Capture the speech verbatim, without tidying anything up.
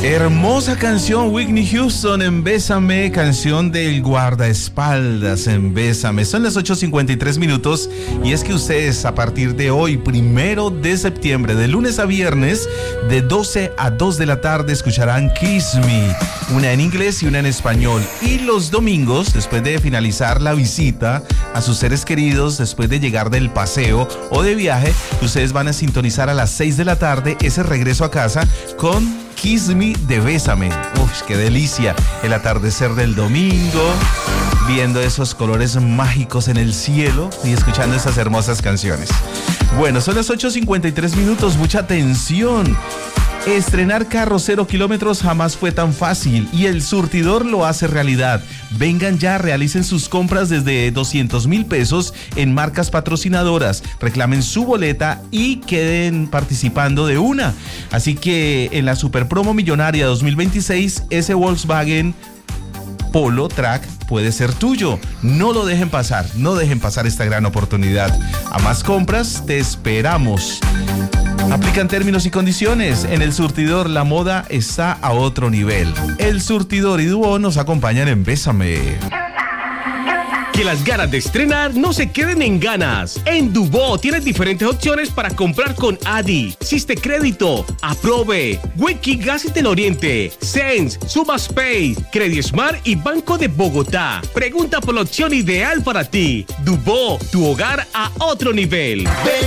Hermosa canción, Whitney Houston en Bésame, canción del guardaespaldas en Bésame. Son las ocho cincuenta y tres minutos y es que ustedes a partir de hoy, primero de septiembre, de lunes a viernes, de doce a dos de la tarde, escucharán Kiss Me, una en inglés y una en español. Y los domingos, después de finalizar la visita a sus seres queridos, después de llegar del paseo o de viaje, ustedes van a sintonizar a las seis de la tarde ese regreso a casa con Kiss Me de Bésame. Uf, qué delicia. El atardecer del domingo, viendo esos colores mágicos en el cielo y escuchando esas hermosas canciones. Bueno, son las ocho cincuenta y tres minutos. Mucha atención. Estrenar carro cero kilómetros jamás fue tan fácil y el surtidor lo hace realidad. Vengan ya, realicen sus compras desde doscientos mil pesos en marcas patrocinadoras, reclamen su boleta y queden participando de una. Así que en la Super Promo Millonaria dos mil veintiséis, ese Volkswagen Polo Track puede ser tuyo. No lo dejen pasar, no dejen pasar esta gran oportunidad. A más compras, te esperamos. Aplican términos y condiciones. En el surtidor la moda está a otro nivel. El surtidor y Dúo nos acompañan en Bésame. Que las ganas de estrenar no se queden en ganas. En Dubó tienes diferentes opciones para comprar con Adi, Siste Crédito, Aprove, Wiki Gas y Teloriente, Sense, Sumaspay, Credismar y Banco de Bogotá. Pregunta por la opción ideal para ti. Dubó, tu hogar a otro nivel.